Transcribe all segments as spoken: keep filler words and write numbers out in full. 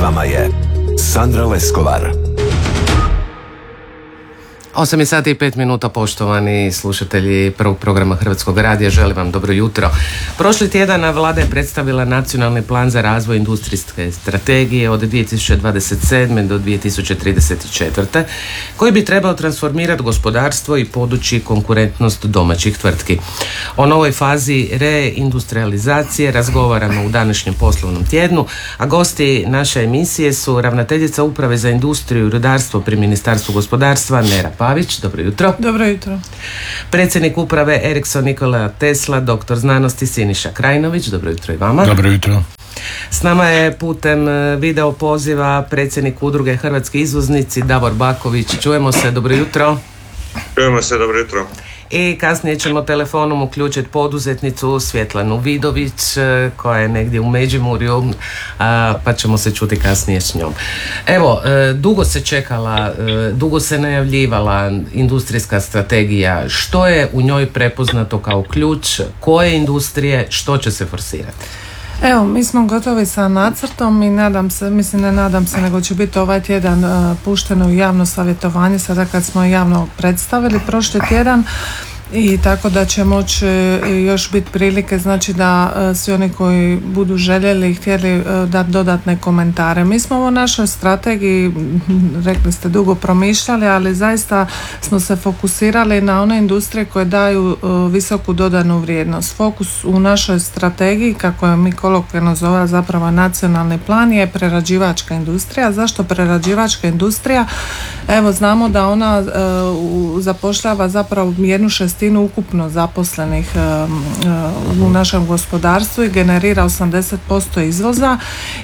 vama je Sandra Leskovar. osam je sati i pet minuta, poštovani slušatelji prvog programa Hrvatskog radija, želim vam dobro jutro. Prošli tjedan Vlada je predstavila nacionalni plan za razvoj industrijske strategije od dvije tisuće dvadeset sedme do dvije tisuće trideset četvrte koji bi trebao transformirati gospodarstvo i podići konkurentnost domaćih tvrtki. O novoj fazi reindustrializacije razgovaramo u današnjem poslovnom tjednu, a gosti naše emisije su ravnateljica Uprave za industriju i rudarstvo pri Ministarstvu gospodarstva Nera Pavić, dobro jutro. Dobro jutro. Predsjednik uprave Ericsson Nikola Tesla, doktor znanosti Siniša Krajnović, dobro jutro i vama. Dobro jutro. S nama je putem video poziva predsjednik udruge Hrvatski izvoznici Davor Baković. Čujemo se, dobro jutro. Čujemo se, dobro jutro. I kasnije ćemo telefonom uključiti poduzetnicu Svjetlanu Vidović koja je negdje u Međimurju, pa ćemo se čuti kasnije s njom. Evo, dugo se čekala, dugo se najavljivala industrijska strategija. Što je u njoj prepoznato kao ključ? Koje industrije? Što će se forsirati? Evo, mi smo gotovi sa nacrtom i nadam se, mislim ne nadam se, nego će biti ovaj tjedan uh, pušteno u javno savjetovanje, sada kad smo javno predstavili prošli tjedan. I tako da će moći još biti prilike, znači da svi oni koji budu željeli i htjeli dati dodatne komentare. Mi smo u našoj strategiji, rekli ste, dugo promišljali, ali zaista smo se fokusirali na one industrije koje daju visoku dodanu vrijednost. Fokus u našoj strategiji, kako je mi kolokvijalno zove zapravo nacionalni plan, je prerađivačka industrija. Zašto prerađivačka industrija? Evo, znamo da ona uh, zapošljava zapravo jednu šestinu ukupno zaposlenih uh, u našem gospodarstvu i generira osamdeset posto izvoza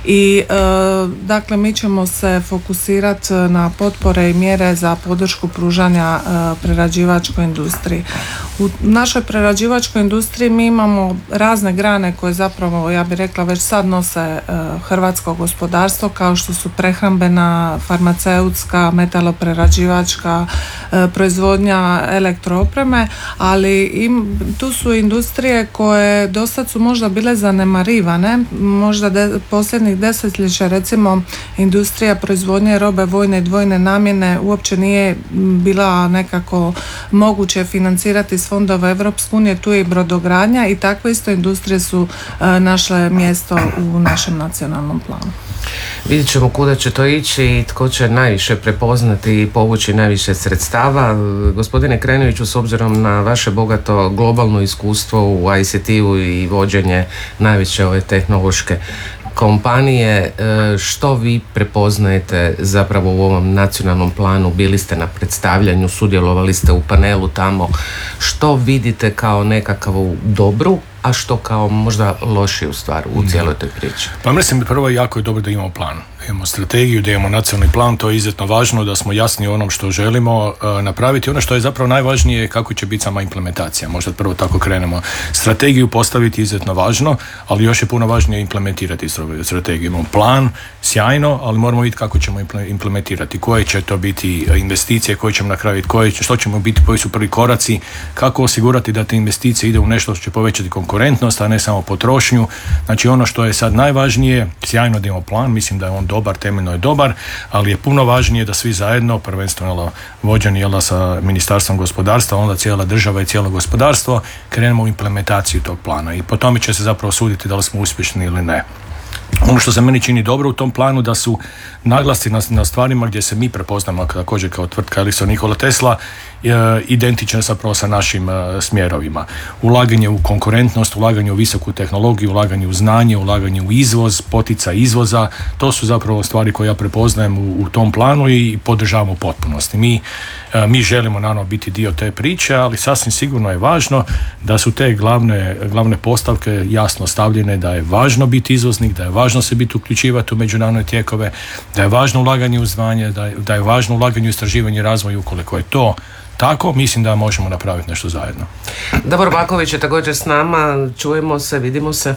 i uh, dakle mi ćemo se fokusirati na potpore i mjere za podršku pružanja uh, prerađivačkoj industriji. U našoj prerađivačkoj industriji mi imamo razne grane koje zapravo, ja bih rekla, već sad nose uh, hrvatsko gospodarstvo, kao što su prehrambena, farmaceutska, metaloprerađivačka, uh, proizvodnja elektroopreme, ali im, tu su industrije koje dosad su možda bile zanemarivane, možda de, posljednjih desetljeća, recimo industrija proizvodnje robe vojne i dvojne namjene uopće nije bila nekako moguće financirati iz fondova Europske unije, tu je i brodogradnja i takve isto industrije su uh, našle mjesto u našem nacionalnom planu. Vidjet ćemo kuda će to ići i tko će najviše prepoznati i povući najviše sredstava. Gospodine Krajnoviću, s obzirom na vaše bogato globalno iskustvo u I C T-u i vođenje najveće ove tehnološke kompanije, što vi prepoznajete zapravo u ovom nacionalnom planu? Bili ste na predstavljanju, sudjelovali ste u panelu tamo. Što vidite kao nekakavu dobru, a što kao možda lošiju stvar u cijeloj toj priči? Pa mislim da prvo jako je dobro da imamo plan. Da imamo strategiju, da imamo nacionalni plan, to je izuzetno važno, da smo jasni o onom što želimo uh, napraviti. Ono što je zapravo najvažnije je kako će biti sama implementacija. Možda prvo tako krenemo. Strategiju postaviti je izuzetno važno, ali još je puno važnije implementirati strategiju. Imamo plan, sjajno, ali moramo vidjeti kako ćemo implementirati. Koje će to biti investicije, koje ćemo napraviti, koje, što ćemo biti, koji su prvi koraci, kako osigurati da te investicije ide u nešto što će povećati konkurentnost, a ne samo potrošnju. Znači ono što je sad najvažnije, sjajno da imamo plan, mislim da je on dobar, temeljno je dobar, ali je puno važnije da svi zajedno, prvenstveno vođeni jel, sa Ministarstvom gospodarstva, onda cijela država i cijelo gospodarstvo, krenemo u implementaciju tog plana i po tome će se zapravo suditi da li smo uspješni ili ne. Ono što se meni čini dobro u tom planu da su naglasci na, na stvarima gdje se mi prepoznamo također kao tvrtka Ericsson Nikola Tesla e, identične zapravo sa našim e, smjerovima. Ulaganje u konkurentnost, ulaganje u visoku tehnologiju, ulaganje u znanje, ulaganje u izvoz, poticaj izvoza, to su zapravo stvari koje ja prepoznajem u, u tom planu i podržavam u potpunosti. Mi, e, mi želimo naravno biti dio te priče, ali sasvim sigurno je važno da su te glavne, glavne postavke jasno stavljene, da je važno biti izvoznik, da je važno se biti uključivati u međunarodne tijekove, da je važno ulaganje u znanje, da je, da je važno ulaganje u istraživanje i razvoj. Ukoliko je to tako, mislim da možemo napraviti nešto zajedno. Davor Baković je također s nama, čujemo se, vidimo se.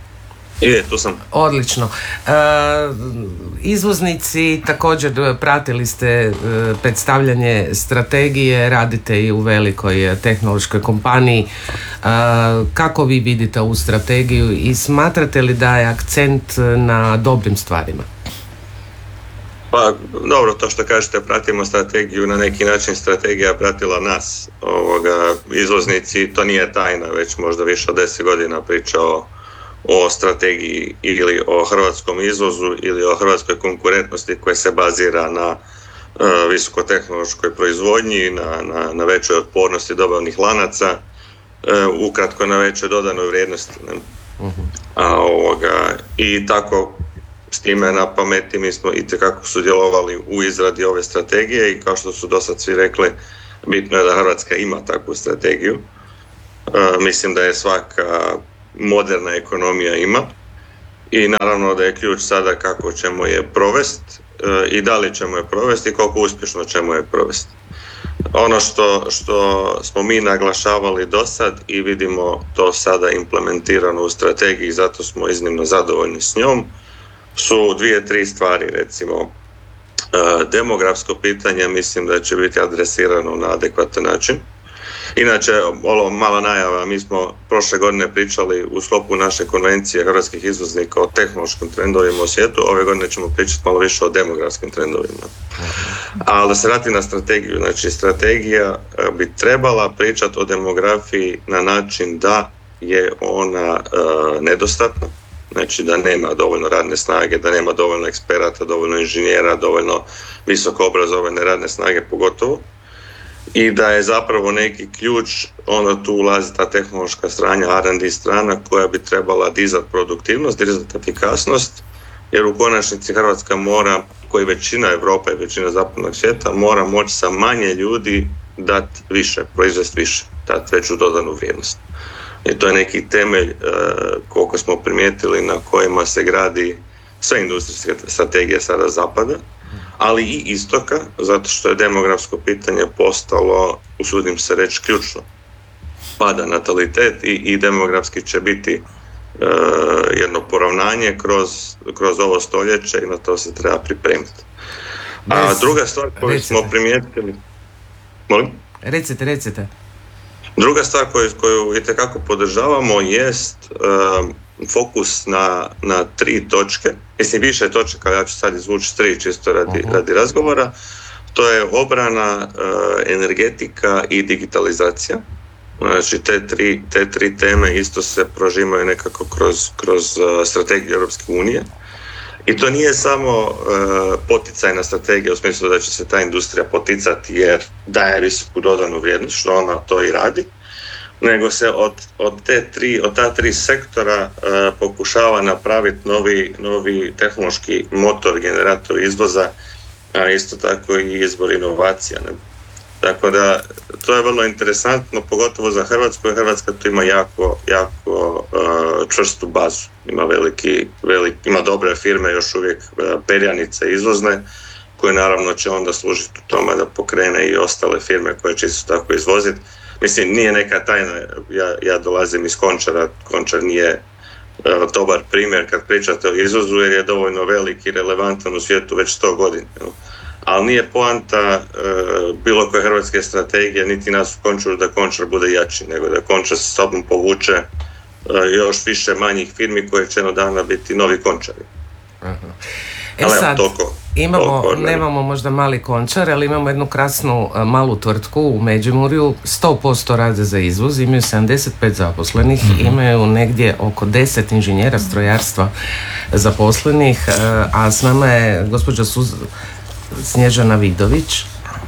Je, tu sam. Odlično. E, izvoznici, također pratili ste e, predstavljanje strategije, radite i u velikoj tehnološkoj kompaniji. E, kako vi vidite ovu strategiju i smatrate li da je akcent na dobrim stvarima? Pa dobro, to što kažete, pratimo strategiju, na neki način strategija pratila nas, ovoga, izvoznici, to nije tajna, već možda više od deset godina pričao o strategiji ili o hrvatskom izvozu ili o hrvatskoj konkurentnosti koja se bazira na uh, visokotehnološkoj proizvodnji, na, na, na većoj otpornosti dobavnih lanaca, uh, ukratko na većoj dodanoj vrijednosti. Ne? Uh-huh. A, ovoga, i tako s time na pameti mi smo itekako sudjelovali u izradi ove strategije i kao što su dosad svi rekli, bitno je da Hrvatska ima takvu strategiju. Uh, mislim da je svaka moderna ekonomija ima i naravno da je ključ sada kako ćemo je provesti uh, i da li ćemo je provesti i koliko uspješno ćemo je provesti. Ono što, što smo mi naglašavali do sad i vidimo to sada implementirano u strategiji, zato smo iznimno zadovoljni s njom, su dvije, tri stvari, recimo demografsko pitanje mislim da će biti adresirano na adekvatan način. Inače, ovo mala najava, mi smo prošle godine pričali u sklopu naše konvencije hrvatskih izvoznika o tehnološkim trendovima u svijetu, ove godine ćemo pričati malo više o demografskim trendovima. Ali da se vrati na strategiju, znači strategija bi trebala pričati o demografiji na način da je ona uh, nedostatna, znači da nema dovoljno radne snage, da nema dovoljno eksperata, dovoljno inženjera, dovoljno visoko obrazovane radne snage pogotovo. I da je zapravo neki ključ, onda tu ulazi ta tehnološka strana, ar end di strana koja bi trebala dizati produktivnost, dizati efikasnost, jer u konačnici Hrvatska mora, koji većina Europe i većina zapadnog svijeta, mora moći sa manje ljudi dati više, proizvesti više, dati veću dodanu vrijednost. I to je neki temelj, e, koliko smo primijetili, na kojima se gradi sve industrijske strategije sada zapada, ali i istoka, zato što je demografsko pitanje postalo, usudim se reći, ključno. Pada natalitet i, i demografski će biti e, jedno poravnanje kroz, kroz ovo stoljeće i na to se treba pripremiti. A Bez, druga stvar koju recite. smo primijetili... Molim? Recite, recite. Druga stvar koju, koju itekako podržavamo jest uh, fokus na, na tri točke, mislim više točaka, ja ću sad izvući tri čisto radi, uh-huh. radi razgovora. To je obrana, uh, energetika i digitalizacija. Znači te tri, te tri teme isto se prožimaju nekako kroz, kroz uh, strategiju Europske unije. I to nije samo uh, poticajna strategija u smislu da će se ta industrija poticati jer daje visoku dodanu vrijednost, što ona to i radi, nego se od, od, te tri, od ta tri sektora uh, pokušava napraviti novi, novi tehnološki motor, generator izvoza, a isto tako i izbor inovacija. Ne? Tako da to je vrlo interesantno, pogotovo za Hrvatsku, jer Hrvatska tu ima jako, jako uh, čvrstu bazu. Ima veliki, veliki, ima dobre firme, još uvijek uh, perjanice izvozne, koje naravno će onda služiti u tome da pokrene i ostale firme koje će isto tako izvoziti. Mislim, nije neka tajna, ja, ja dolazim iz Končara, Končar nije uh, dobar primjer kad pričate o izvozu, jer je dovoljno velik i relevantan u svijetu već sto godina. Jel? Ali nije poanta e, bilo koje hrvatske strategije, niti nas u Končaru da Končar bude jači, nego da Končar sa sobom povuče e, još više manjih firmi koje će jedno dana biti novi Končari. Aha. E ali, sad, toliko, imamo, toliko, nemamo možda mali Končar, ali imamo jednu krasnu malu tvrtku u Međimurju, sto posto rade za izvoz, imaju sedamdeset pet zaposlenih, mm-hmm. imaju negdje oko deset inženjera strojarstva zaposlenih, a s nama je gospođa Suz... Snježana Vidović,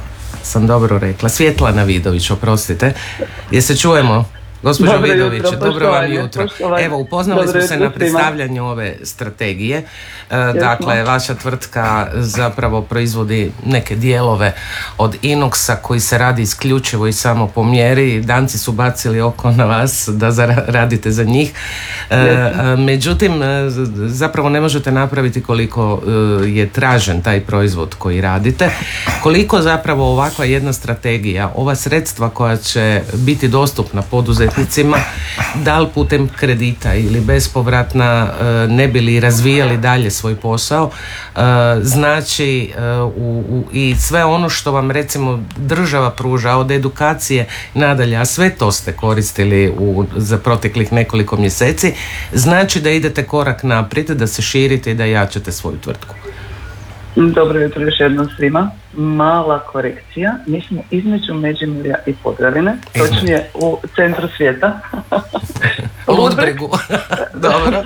sam dobro rekla, Svjetlana Vidović, oprostite, je se čujemo? Gospođo dobro Vidović, jutro, dobro vam jutro. Poštovanje. Evo, upoznali smo se na predstavljanju ove strategije. E, dakle, vaša tvrtka zapravo proizvodi neke dijelove od inoxa koji se radi isključivo i samo po mjeri. Danci su bacili oko na vas da radite za njih. E, međutim, zapravo ne možete napraviti koliko je tražen taj proizvod koji radite. Koliko zapravo ovakva jedna strategija, ova sredstva koja će biti dostupna poduzetnicima, da li putem kredita ili bespovratna, ne bi li razvijali dalje svoj posao, znači u, u, i sve ono što vam recimo država pruža od edukacije nadalje, a sve to ste koristili u, za proteklih nekoliko mjeseci, znači da idete korak naprijed, da se širite i da jačate svoju tvrtku. Dobro jutro još jednom svima. Mala korekcija. Mi smo između Međimurja i Podravine, točnije u centru svijeta. U Ludbregu. Dobro.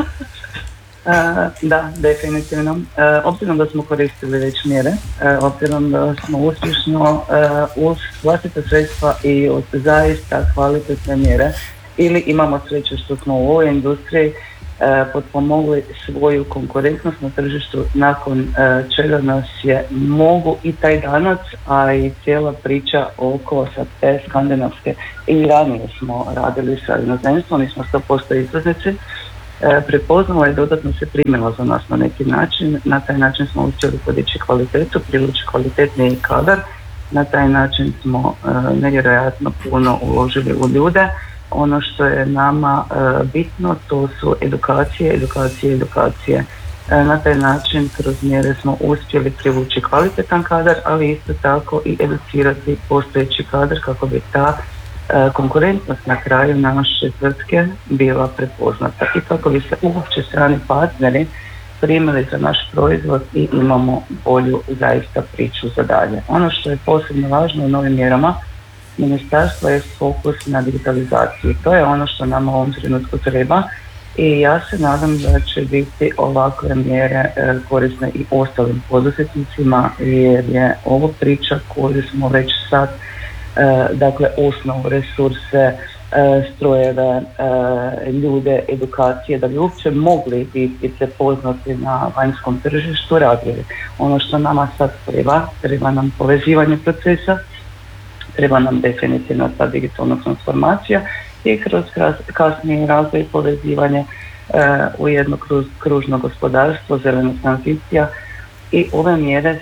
Uh, da, definitivno. Uh, obzirom da smo koristili već mjere, uh, obzirom da smo uspješno uh, uz vlastita sredstva i uz zaista kvalitetne mjere ili imamo sreće što smo u ovoj industriji uh, potpomogli svoju konkurentnost na tržištu, nakon uh, čega nas je mogu i taj danac, a i cijela priča oko sa te skandinavske i ranije smo radili sa inozemstvom, mi smo sto posto izvoznici, E, prepoznala i dodatno se primjela za nas na neki način. Na taj način smo uspjeli podići kvalitetu, privući kvalitetniji kadar. Na taj način smo e, nevjerojatno puno uložili u ljude. Ono što je nama e, bitno, to su edukacije, edukacije, edukacije. E, na taj način kroz mjere smo uspjeli privući kvalitetan kadar, ali isto tako i educirati postojeći kadar kako bi ta konkurentnost na kraju naše tvrtke bila prepoznata i kako bi se uopće strani partneri primili za naš proizvod i imamo bolju zaista priču za dalje. Ono što je posebno važno u novim mjerama ministarstva je fokus na digitalizaciji. To je ono što nama u ovom trenutku treba i ja se nadam da će biti ovakve mjere korisne i ostalim poduzetnicima, jer je ovo priča koju smo već sad dakle osnovu, resurse, strojeve, ljude, edukacije, da bi uopće mogli biti prepoznati na vanjskom tržištu radili. Ono što nama sad treba, treba nam povezivanje procesa, treba nam definitivno ta digitalna transformacija i kroz kasniji razvoj i povezivanje u jedno kruž, kružno gospodarstvo, zelena tranzicija i ove mjere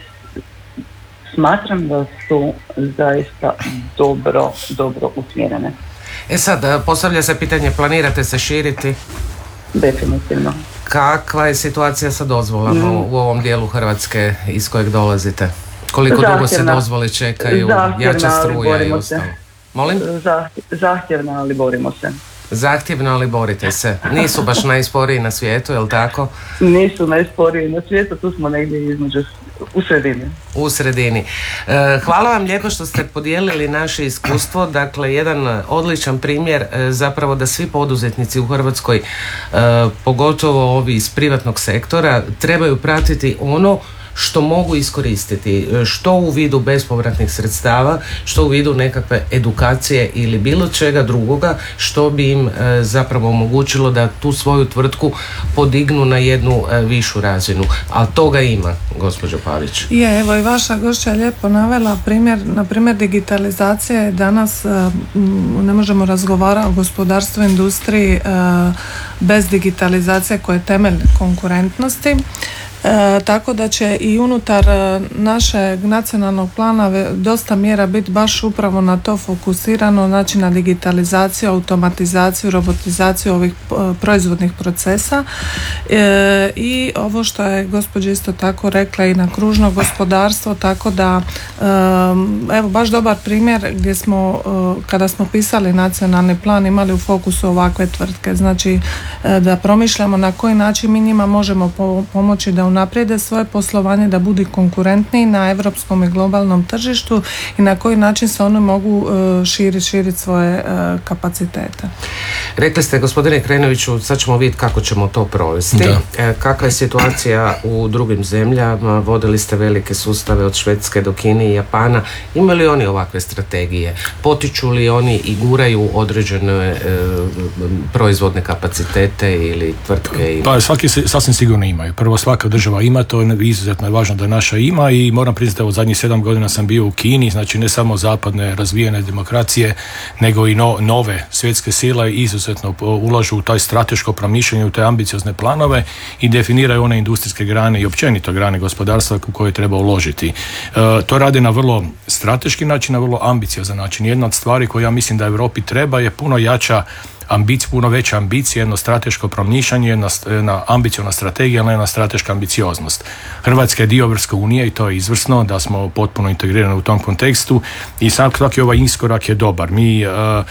smatram da su zaista dobro, dobro usmjerene. E sad, postavlja se pitanje, planirate se širiti? Definitivno. Kakva je situacija sa dozvolama mm. u ovom dijelu Hrvatske iz kojeg dolazite? Koliko zahtjevna, dugo se dozvole čekaju, jača struja i ostalo? Molim? Zahtjevna, ali borimo se. Zahtjevno, ali borite se. Nisu baš najsporiji na svijetu, je li tako? Nisu najsporiji na svijetu, tu smo negdje između, u sredini. U sredini. E, hvala vam lijepo što ste podijelili naše iskustvo. Dakle, jedan odličan primjer e, zapravo da svi poduzetnici u Hrvatskoj, e, pogotovo ovi iz privatnog sektora, trebaju pratiti ono što mogu iskoristiti, što u vidu bespovratnih sredstava, što u vidu nekakve edukacije ili bilo čega drugoga što bi im e, zapravo omogućilo da tu svoju tvrtku podignu na jednu e, višu razinu. Ali toga ima, gospođo Pavić. Je, evo i vaša gošća je lijepo navela primjer, na primjer digitalizacije. Danas e, ne možemo razgovarati o gospodarstvu, industriji e, bez digitalizacije koja je temelj konkurentnosti. E, tako da će i unutar našeg nacionalnog plana dosta mjera biti baš upravo na to fokusirano, znači na digitalizaciju, automatizaciju, robotizaciju ovih proizvodnih procesa e, i ovo što je gospođa isto tako rekla i na kružno gospodarstvo, tako da e, evo baš dobar primjer gdje smo e, kada smo pisali nacionalni plan imali u fokusu ovakve tvrtke, znači e, da promišljamo na koji način mi njima možemo po, pomoći da unaprijede svoje poslovanje, da budu konkurentniji na europskom i globalnom tržištu i na koji način se oni mogu širiti širiti svoje kapacitete. Rekli ste, gospodine Krenoviću, sad ćemo vidjeti kako ćemo to provesti. Da. Kakva je situacija u drugim zemljama? Vodili ste velike sustave od Švedske do Kine i Japana. Imaju li oni ovakve strategije? Potiču li oni i guraju određene e, proizvodne kapacitete ili tvrtke? Ili... Pa svaki sasvim sigurno imaju. Prvo, svaka država ima, to je izuzetno je važno da naša ima i moram priznati da u zadnjih sedam godina sam bio u Kini, znači ne samo zapadne razvijene demokracije, nego i no, nove svjetske sile izuzetno ulažu u taj strateško promišljanje, u te ambiciozne planove i definiraju one industrijske grane i općenito grane gospodarstva u koje treba uložiti. E, to rade na vrlo strateški način, na vrlo ambiciozan način. Jedna od stvari koju ja mislim da Europi treba je puno jača ambic, puno veća ambicija, jedno strateško promišljanje, jedna, jedna ambiciozna strategija, ali jedna strateška ambicioznost. Hrvatska je dio Europske unije i to je izvrsno da smo potpuno integrirani u tom kontekstu i svaki ovaj iskorak je dobar. Mi uh,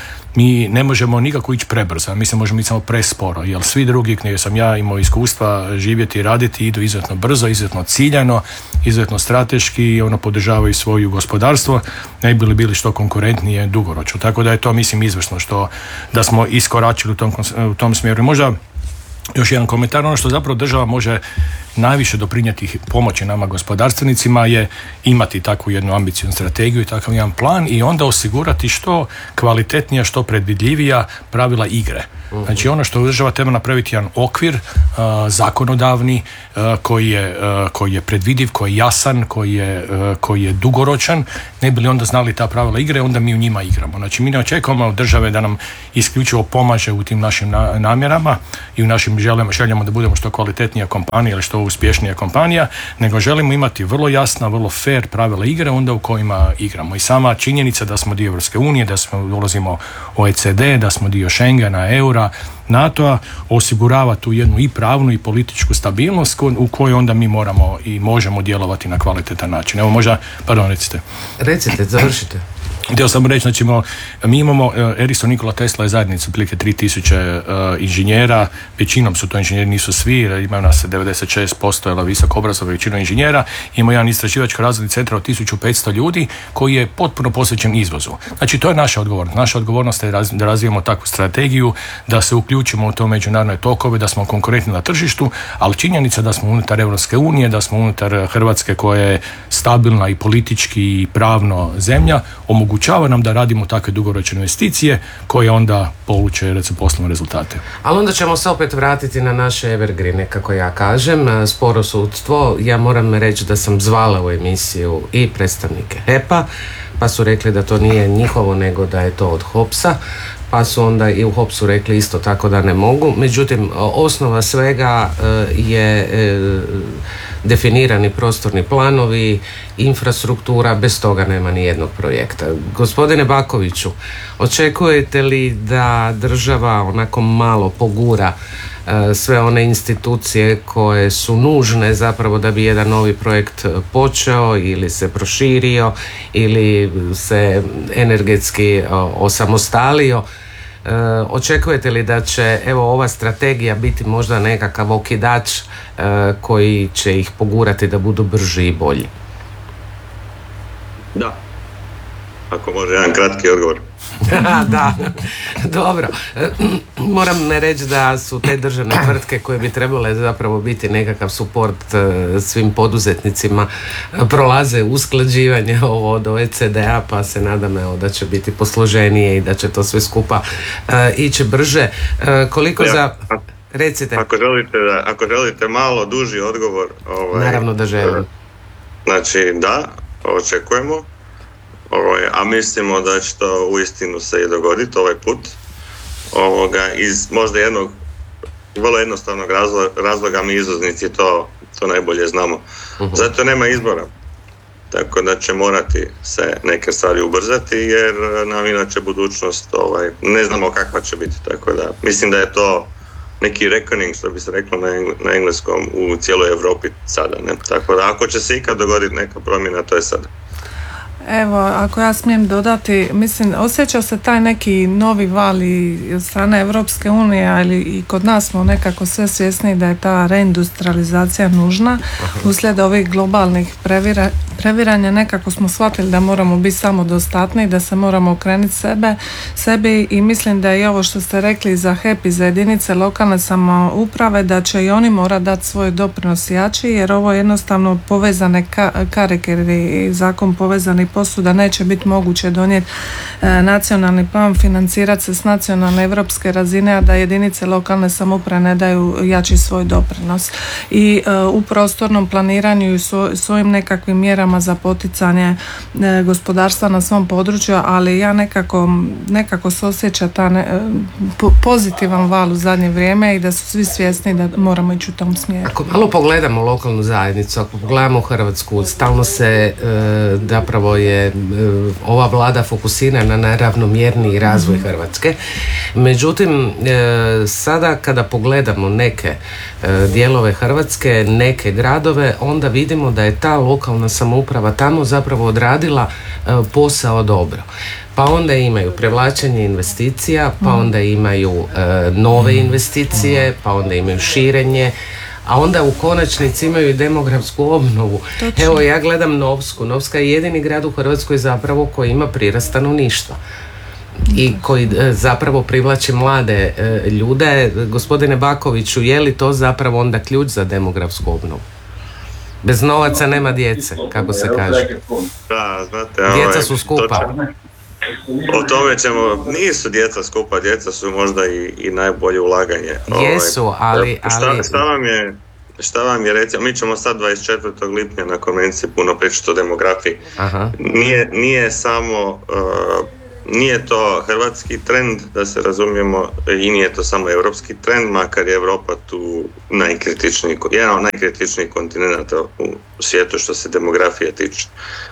Mi ne možemo nikako ići prebrzo, mi se možemo ići samo presporo, jer svi drugi, gdje sam ja imao iskustva živjeti i raditi, idu izuzetno brzo, izuzetno ciljano, izuzetno strateški i ono podržavaju svoje gospodarstvo, ne bi li bili što konkurentnije dugoročno. Tako da je to, mislim, izvrsno što da smo iskoračili u tom, u tom smjeru. I možda još jedan komentar, ono što zapravo država može najviše doprinijeti pomoći nama gospodarstvenicima je imati takvu jednu ambicioznu strategiju i takav jedan plan i onda osigurati što kvalitetnija, što predvidljivija pravila igre. Znači ono što država treba napraviti jedan okvir uh, zakonodavni uh, koji, je, uh, koji je predvidiv, koji je jasan, koji je, uh, koji je dugoročan, ne bi li onda znali ta pravila igre, onda mi u njima igramo. Znači mi ne očekujemo od države da nam isključivo pomaže u tim našim na, namjerama i u našim željama, željamo da budemo što kvalitetnija kompanija ili što uspješnija kompanija, nego želimo imati vrlo jasna, vrlo fair pravila igre onda u kojima igramo. I sama činjenica da smo dio Europske unije, da smo ulazimo u O E C D, da smo dio Schengena, eura, NATO-a, osigurava tu jednu i pravnu i političku stabilnost u kojoj onda mi moramo i možemo djelovati na kvalitetan način. Evo možda, pardon, recite. Recite, završite. Htio sam reći, znači mi imamo, Ericsson Nikola Tesla je zajednica otprilike tri tisuće uh, inženjera, većinom su to inženjeri, nisu svi, imaju nas devedeset šest posto je visoko obrazovani većina inženjera, imamo jedan istraživački razvojni centar od tisuću petsto ljudi koji je potpuno posvećen izvozu. Znači to je naša odgovornost. Naša odgovornost je da razvijemo takvu strategiju, da se uključimo u to međunarodne tokove, da smo konkurentni na tržištu, ali činjenica da smo unutar Europske unije, da smo unutar Hrvatske koja je stabilna i politički i pravno zemlja, omogućava nam da radimo takve dugoročne investicije koje onda poluče recimo poslovne rezultate. Ali onda ćemo se opet vratiti na naše evergrine, kako ja kažem, sporo sudstvo. Ja moram reći da sam zvala u emisiju i predstavnike H E P-a, pa su rekli da to nije njihovo, nego da je to od Hopsa, pa su onda i u Hopsu rekli isto tako da ne mogu. Međutim, osnova svega je definirani prostorni planovi, infrastruktura, bez toga nema ni jednog projekta. Gospodine Bakoviću, očekujete li da država onako malo pogura sve one institucije koje su nužne zapravo da bi jedan novi projekt počeo ili se proširio ili se energetski osamostalio? Očekujete li da će evo ova strategija biti možda nekakav okidač koji će ih pogurati da budu brži i bolji? Da. Ako može jedan kratki odgovor. Da, dobro. Moram reći da su te državne tvrtke koje bi trebale zapravo biti nekakav suport svim poduzetnicima prolaze usklađivanje ovo od O E C D-a, pa se nadam evo, da će biti posloženije i da će to sve skupa uh, ići brže. Uh, koliko ja, za... Recite. Ako želite, da, ako želite malo duži odgovor... Ovaj, naravno da želim. Znači da, očekujemo. Ovaj, a mislimo da će to uistinu se i dogoditi ovaj put. Ovoga, iz možda jednog vrlo jednostavnog razloga, razloga mi izvoznici to, to najbolje znamo. Uh-huh. Zato nema izbora. Tako da će morati se neke stvari ubrzati jer nam inače budućnost ovaj, ne znamo kakva će biti. Tako da mislim da je to neki reckoning, što bi se reklo na, engl- na engleskom, u cijeloj Europi sada. Ne? Tako da ako će se ikad dogoditi neka promjena, to je sada. Evo, ako ja smijem dodati, mislim, osjeća se taj neki novi val i od strane Europske unije, ali i kod nas smo nekako sve svjesni da je ta reindustrializacija nužna. Uslijed ovih globalnih previra, previranja nekako smo shvatili da moramo biti samodostatni, da se moramo okrenuti sebe, sebi i mislim da je i ovo što ste rekli za H E P i za jedinice lokalne samouprave, da će i oni morati dati svoj doprinos jači, jer ovo je jednostavno povezane ka, karike i zakon povezani posuda, neće biti moguće donijeti e, nacionalni plan, financirati se s nacionalne evropske razine, a da jedinice lokalne samouprave ne daju jači svoj doprinos. I e, u prostornom planiranju i svojim nekakvim mjerama mjerama za poticanje e, gospodarstva na svom području, ali ja nekako, nekako se osjeća ta ne, po, pozitivan val u zadnje vrijeme i da su svi svjesni da moramo ići u tom smjeru. Ako malo pogledamo lokalnu zajednicu, ako pogledamo Hrvatsku, stalno se e, zapravo je e, ova vlada fokusirana na ravnomjerniji razvoj Hrvatske. Međutim, e, sada kada pogledamo neke e, dijelove Hrvatske, neke gradove, onda vidimo da je ta lokalna samouprava tamo zapravo odradila e, posao dobro. Pa onda imaju prevlačenje investicija, pa onda imaju e, nove investicije, pa onda imaju širenje, a onda u konačnici imaju i demografsku obnovu. Točno. Evo, ja gledam Novsku. Novska je jedini grad u Hrvatskoj zapravo koji ima prirast stanovništva i koji e, zapravo privlači mlade e, ljude. Gospodine Bakoviću, je li to zapravo onda ključ za demografsku obnovu? Bez novaca nema djece, kako se kaže. Da, znate, Djeca ovaj, su skupa. to- O tome ćemo, nisu djeca skupa, djeca su možda i, i najbolje ulaganje. Jesu, ali- Šta, ali- šta vam je, šta vam je recimo, mi ćemo sad dvadeset četvrtog lipnja na konvenciji puno pričati o demografiji. Aha. Nije, nije samo, uh, nije to hrvatski trend, da se razumijemo, i nije to samo europski trend, makar je Europa tu najkritičniji, jedan od najkritičnijih kontinenata u svijetu što se demografije tiče.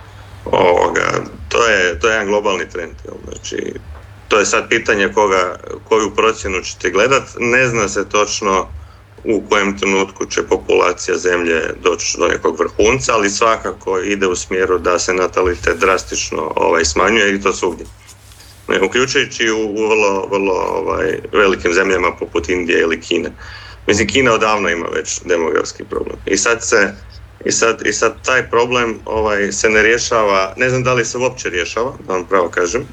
Ovoga, to je, to je jedan globalni trend, jel? Znači, to je sad pitanje koga, koju procjenu ćete gledat. Ne zna se točno u kojem trenutku će populacija zemlje doći do nekog vrhunca, ali svakako ide u smjeru da se natalitet drastično ovaj, smanjuje i to svugdje. Ne, uključujući u, u vrlo, vrlo ovaj, velikim zemljama poput Indije ili Kine. Mislim, Kina odavno ima već demografski problem. I sad se I sad, I sad taj problem ovaj, se ne rješava, ne znam da li se uopće rješava, da vam pravo kažem,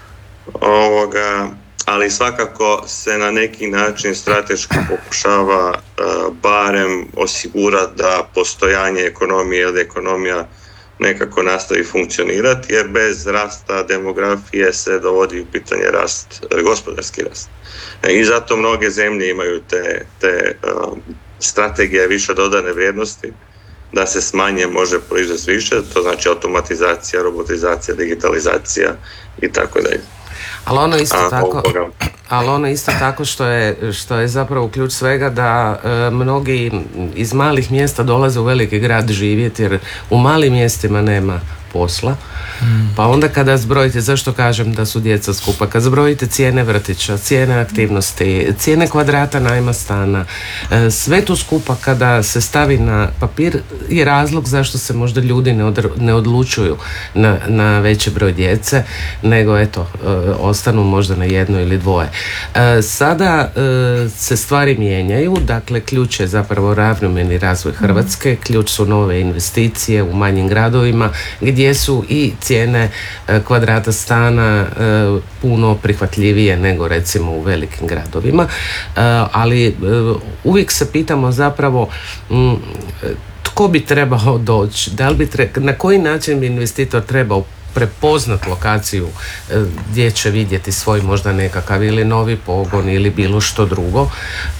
ovoga, ali svakako se na neki način strateški pokušava uh, barem osigurati da postojanje ekonomije ili ekonomija nekako nastavi funkcionirati, jer bez rasta demografije se dovodi u pitanje rast, gospodarski rast. I zato mnoge zemlje imaju te, te uh, strategije više dodane vrijednosti, da se smanje može proizvesti više, to znači automatizacija, robotizacija, digitalizacija i tako dalje. Ali ono isto A, tako, ovoga. ali ono isto tako što je, što je zapravo ključ svega da e, mnogi iz malih mjesta dolaze u veliki grad živjeti jer u malim mjestima nema posla. Pa onda kada zbrojite, zašto kažem da su djeca skupa, kad zbrojite cijene vrtića, cijene aktivnosti, cijene kvadrata najma stana, e, sve to skupa kada se stavi na papir je razlog zašto se možda ljudi ne, odr- ne odlučuju na, na veći broj djece, nego eto, e, ostanu možda na jedno ili dvoje. E, sada e, se stvari mijenjaju, dakle ključ je zapravo ravnomjerni razvoj Hrvatske, ključ su nove investicije u manjim gradovima gdje su i cijene e, kvadrata stana e, puno prihvatljivije nego recimo u velikim gradovima, e, ali e, uvijek se pitamo zapravo m, tko bi trebao doći, da li bi tre, na koji način bi investitor trebao prepoznat lokaciju e, gdje će vidjeti svoj možda nekakav ili novi pogon ili bilo što drugo. E,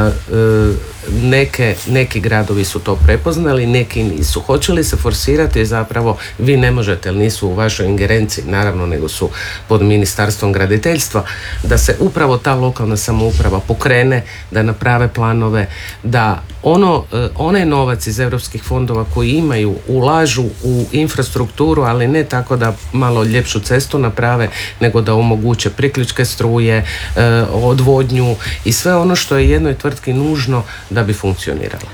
e, neke, neki gradovi su to prepoznali, neki nisu. Hoće li se forsirati zapravo, vi ne možete, jer nisu u vašoj ingerenciji, naravno, nego su pod Ministarstvom graditeljstva, da se upravo ta lokalna samouprava pokrene, da naprave planove, da ono, onaj novac iz europskih fondova koji imaju, ulažu u infrastrukturu, ali ne tako da malo ljepšu cestu naprave, nego da omoguće priključke struje, odvodnju i sve ono što je jednoj tvrtki nužno da bi funkcionirala.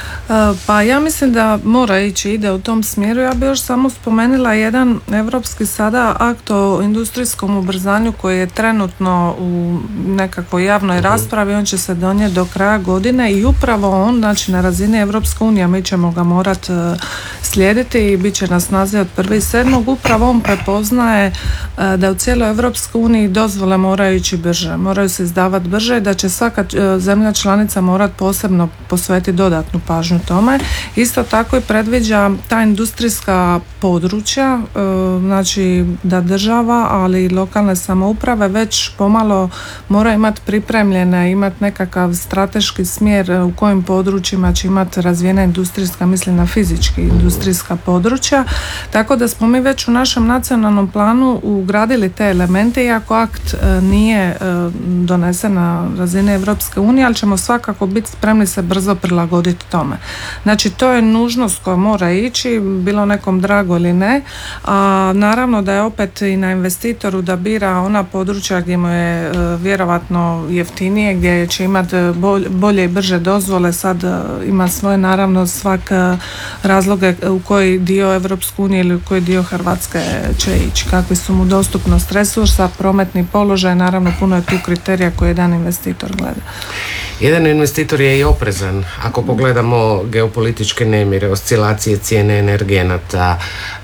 Pa ja mislim da mora ići, ide u tom smjeru. Ja bih još samo spomenula jedan evropski sada akt o industrijskom ubrzanju koji je trenutno u nekakvoj javnoj raspravi. On će se donijeti do kraja godine i upravo on, znači na razini Evropske unije, mi ćemo ga morati slijediti i bit će na snazi od prvog sedmog. Upravo on prepoznaje da u cijeloj Evropskoj uniji dozvole moraju ići brže, moraju se izdavati brže i da će svaka zemlja članica morati posebno posvetiti dodatnu pažnju tome. Isto tako i predviđa ta industrijska područja, znači da država, ali i lokalne samouprave već pomalo mora imati pripremljene, imati nekakav strateški smjer u kojim područjima će imati razvijena industrijska, mislim na fizički industrijski industrijska područja, tako da smo mi već u našem nacionalnom planu ugradili te elemente, iako akt nije donesen na razini Europske unije, ali ćemo svakako biti spremni se brzo prilagoditi tome. Znači, to je nužnost koja mora ići, bilo nekom drago ili ne, a naravno da je opet i na investitoru da bira ona područja gdje mu je vjerovatno jeftinije, gdje će imati bolje i brže dozvole. Sad ima svoje, naravno, svak razloge u koji dio Europske unije ili u koji dio Hrvatske će ići, kakvi su mu dostupnost resursa, prometni položaj, naravno puno je tu kriterija koje jedan investitor gleda. Jedan investitor je i oprezan. Ako pogledamo geopolitičke nemire, oscilacije cijene energenata,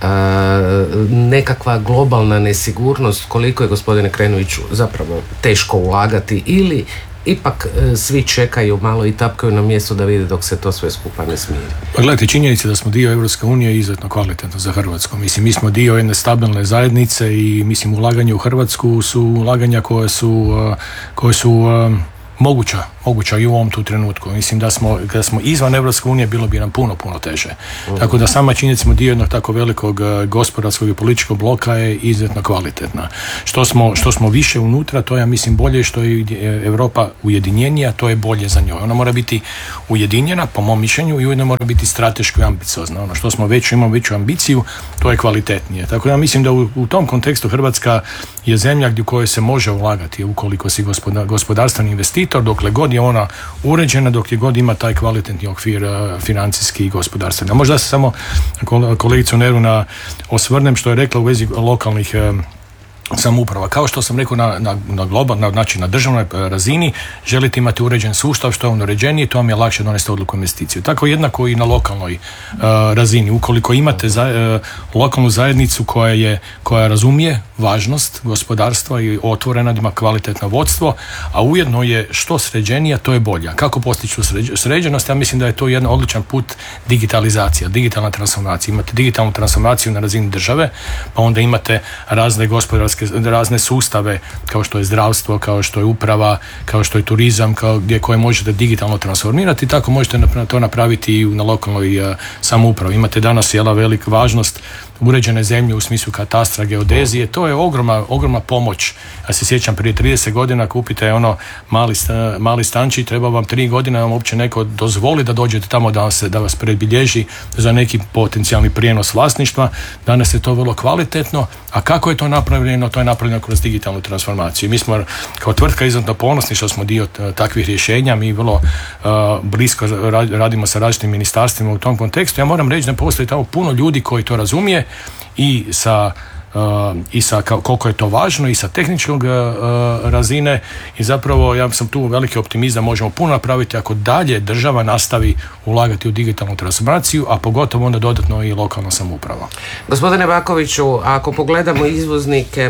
nekakva globalna nesigurnost, koliko je, gospodine Krenoviću, zapravo teško ulagati, ili ipak svi čekaju malo i tapkaju na mjestu da vide dok se to sve skupa ne smiri? Pa gledajte, činjenica da smo dio Europske unije je izuzetno kvalitetno za Hrvatsku. Mislim, mi smo dio jedne stabilne zajednice i mislim, ulaganje u Hrvatsku su ulaganja koje su, koje su moguća, moguća i u ovom tu trenutku. Mislim da smo, kada smo izvan Europske unije, bilo bi nam puno, puno teže. Uh-huh. Tako da sama činjenica smo dio jednog tako velikog gospodarskog i političkog bloka je izuzetno kvalitetna. Što smo, što smo više unutra, to ja mislim bolje, što je Europa ujedinjenija, to je bolje za njoj. Ona mora biti ujedinjena, po mom mišljenju, i ujedno mora biti strateško i ambiciozna. Ono što smo već, imamo veću ambiciju, to je kvalitetnije. Tako da ja mislim da u, u tom kontekstu Hrvatska je zemlja gdje u kojoj se može ulagati ukoliko si gospodar, gospodarstveni investitor, dokle god je ona uređena, dok je god ima taj kvalitetni okvir uh, financijski i gospodarstveni. A možda se samo kolegicu Neruna osvrnem što je rekla u vezi lokalnih uh, samouprava. Kao što sam rekao, na, na, na globalnoj, znači na državnoj razini želite imati uređen sustav, što je on uređeniji, to vam je lakše donesti odluku investiciju. Tako jednako i na lokalnoj uh, razini. Ukoliko imate za, uh, lokalnu zajednicu koja je, koja razumije važnost gospodarstva i otvorena, ima kvalitetno vodstvo, a ujedno je što sređenija, to je bolja. Kako postići tu sređenost? Ja mislim da je to jedan odličan put digitalizacija, digitalna transformacija. Imate digitalnu transformaciju na razini države, pa onda imate razne gospodarske, razne sustave, kao što je zdravstvo, kao što je uprava, kao što je turizam, kao gdje koje možete digitalno transformirati, tako možete to napraviti i na lokalnoj uh, samoupravi. Imate danas jela velika važnost uređene zemlje u smislu katastra, geodezije, to je ogromna, ogromna pomoć. Ja se sjećam, prije trideset godina kupite ono mali, mali stančić, treba vam tri godine, vam uopće neko dozvoli da dođete tamo da vas, da vas predbilježi za neki potencijalni prijenos vlasništva. Danas je to vrlo kvalitetno, a kako je to napravljeno? To je napravljeno kroz digitalnu transformaciju. Mi smo kao tvrtka izuzetno ponosni što smo dio takvih rješenja, mi vrlo uh, blisko radimo sa različitim ministarstvima u tom kontekstu. Ja moram reći da postoji tamo puno ljudi koji to razumije i sa Uh, i sa koliko je to važno i sa tehničkog uh, razine, i zapravo ja sam tu veliki optimist da možemo puno napraviti ako dalje država nastavi ulagati u digitalnu transformaciju, a pogotovo onda dodatno i lokalna samouprava. Gospodine Bakoviću, ako pogledamo izvoznike,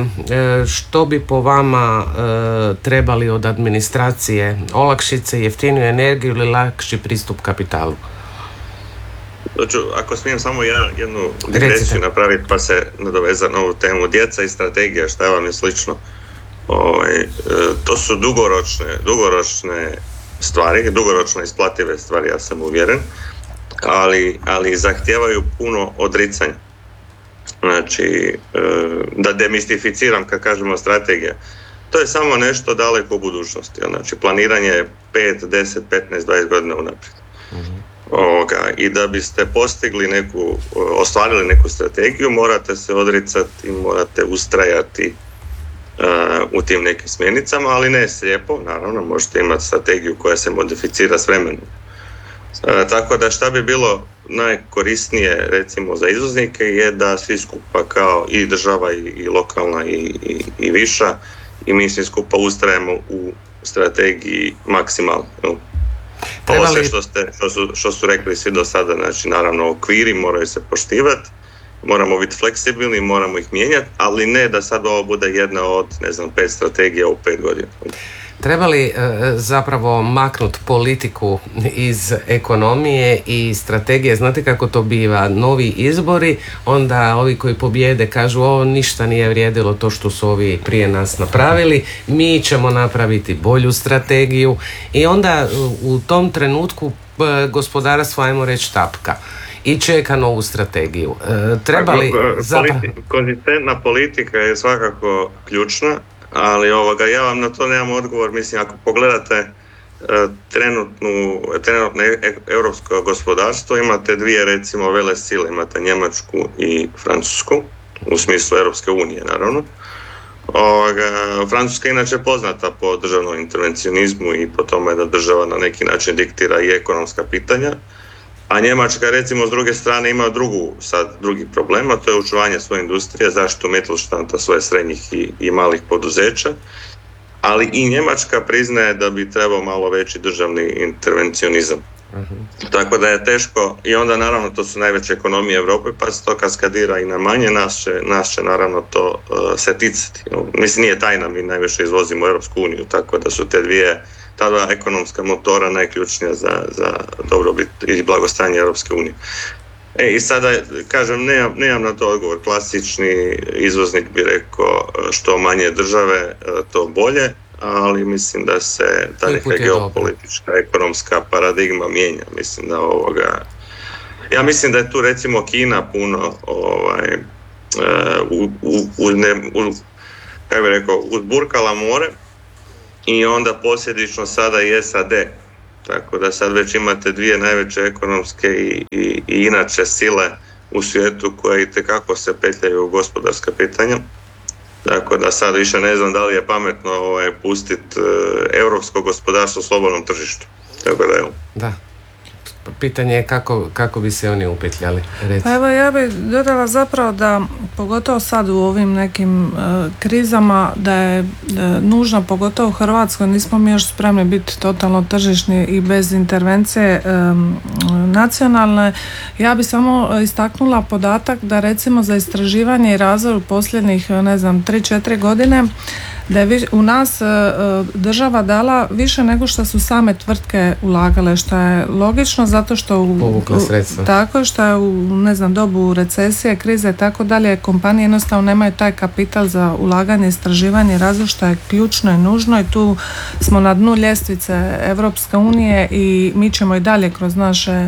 što bi po vama trebali od administracije? Olakšice, jeftiniju energiju ili lakši pristup kapitalu? Doću, ako smijem samo jedan, jednu digresiju napraviti pa se nadoveza na ovu temu. Djeca i strategija, šta vam je slično. Ovaj, to su dugoročne, dugoročne stvari, dugoročno isplative stvari, ja sam uvjeren, ali, ali zahtijevaju puno odricanja. Znači, da demistificiram kad kažemo strategija, to je samo nešto daleko u budućnosti. Znači, planiranje je pet, deset, petnaest, dvadeset godina unaprijed. Mm-hmm. Ovoga, i da biste postigli neku, ostvarili neku strategiju, morate se odricati, morate ustrajati uh, u tim nekim smjernicama, ali ne slijepo, naravno, možete imati strategiju koja se modificira s vremenom. Uh, tako da šta bi bilo najkorisnije, recimo, za izvoznike je da svi skupa, kao i država i, i lokalna i, i, i viša, i mi svi skupa ustrajemo u strategiji maksimalno. Ovo sve što, ste, što, su, što su rekli svi do sada, znači naravno okviri moraju se poštivati, moramo biti fleksibilni, moramo ih mijenjati, ali ne da sad ovo bude jedna od, ne znam, pet strategija u pet godina. Treba li e, zapravo maknuti politiku iz ekonomije i strategije? Znate kako to biva? Novi izbori, onda ovi koji pobjede kažu ovo ništa nije vrijedilo to što su ovi prije nas napravili, mi ćemo napraviti bolju strategiju, i onda u tom trenutku gospodarstvo, ajmo reći, tapka. i čeka novu strategiju. E, treba li zapravo... Konzistentna politika je svakako ključna, ali ovoga, ja vam na to nemam odgovor. Mislim, ako pogledate trenutnu, trenutno europsko gospodarstvo, imate dvije recimo vele sile, imate Njemačku i Francusku, u smislu Europske unije naravno. Ovoga, Francuska je inače poznata po državnom intervencionizmu i po tome da država na neki način diktira i ekonomska pitanja, a Njemačka recimo s druge strane ima drugu, sad drugi problem, a to je očuvanje svoje industrije, zaštitu Mittelstanda, svoje srednjih i, i malih poduzeća, ali i Njemačka priznaje da bi trebao malo veći državni intervencionizam. Uh-huh. Tako da je teško, i onda naravno to su najveće ekonomije Europe, pa se to kaskadira i na manje, nas će, nas će naravno to uh, se ticati. Mislim, nije tajna, mi najviše izvozimo u Europsku uniju, tako da su te dvije, ta dva ekonomska motora najključnija za, za dobrobit i blagostanje Europske unije. E, i sada, kažem, nemam, nemam na to odgovor. Klasični izvoznik bi rekao što manje države, to bolje, ali mislim da se ta neka geopolitička, ekonomska paradigma mijenja. Mislim da ovoga... Ja mislim da je tu recimo Kina puno ovaj, u, u, u, ne, u, kako bi rekao, uzburkala more i onda posljedično sada i S A D. Tako da sad već imate dvije najveće ekonomske i, i, i inače sile u svijetu koje itekako se petljaju u gospodarska pitanja. Tako da sad više ne znam da li je pametno ovaj, pustiti uh, europsko gospodarstvo u slobodnom tržištu. Tako da evo. Da. Pitanje je kako, kako bi se oni upetljali. Reci. Pa evo, ja bih dodala zapravo da pogotovo sad u ovim nekim uh, krizama da je uh, nužno, pogotovo u Hrvatskoj, nismo mi još spremni biti totalno tržišni i bez intervencije um, nacionalne. Ja bih samo istaknula podatak da recimo za istraživanje i razvoj u posljednjih, ne znam, tri četiri godine da je u nas država dala više nego što su same tvrtke ulagale, što je logično zato što u, u, tako što je u ne znam dobu recesije, krize i tako dalje kompanije jednostavno nemaju taj kapital za ulaganje, istraživanje i razvoj, što je ključno i nužno i tu smo na dnu ljestvice Europske unije i mi ćemo i dalje kroz naše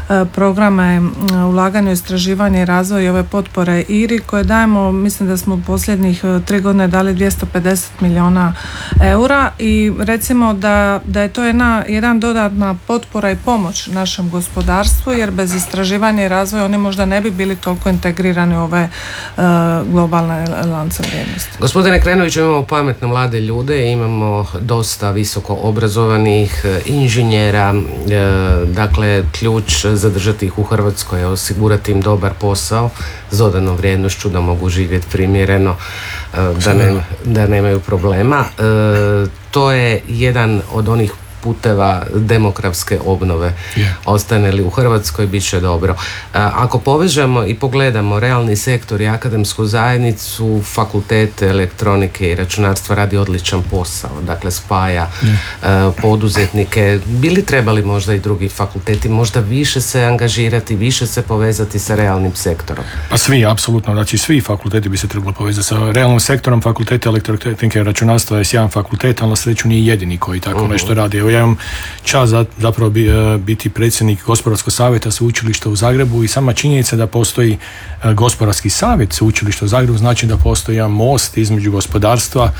programe ulaganja, istraživanje i razvoj i ove potpore I R I koje dajemo, mislim da smo u posljednjih tri godine dali dvjesto pedeset milijuna eura i recimo da, da je to jedna, jedan dodatna potpora i pomoć našem gospodarstvu jer bez istraživanja i razvoja oni možda ne bi bili toliko integrirani u ove uh, globalne lance vrijednosti. Gospodine Krenović, imamo pametne mlade ljude, imamo dosta visoko obrazovanih inženjera, e, dakle ključ zadržati ih u Hrvatskoj je osigurati im dobar posao s dodanom vrijednošću da mogu živjeti primjereno, da, ne, da nemaju problema. E, to je jedan od onih puteva demografske obnove. Yeah. Ostane li u Hrvatskoj, bit će dobro. Ako povežemo i pogledamo realni sektor i akademsku zajednicu, fakultet elektronike i računarstva radi odličan posao. Dakle, spaja yeah. poduzetnike. Bili trebali možda i drugi fakulteti, možda više se angažirati, više se povezati sa realnim sektorom? Pa svi, apsolutno. Znači, svi fakulteti bi se trebalo povezati sa realnim sektorom. Fakultet elektrotehnike i računarstva je sjajan fakultet, ali na sreću nije jedini koji tako uh-huh. nešto radi. Evo, ja imam čast zapravo biti predsjednik Gospodarskog savjeta Sveučilišta u Zagrebu i sama činjenica da postoji Gospodarski savjet Sveučilišta u Zagrebu znači da postoji jedan most između gospodarstva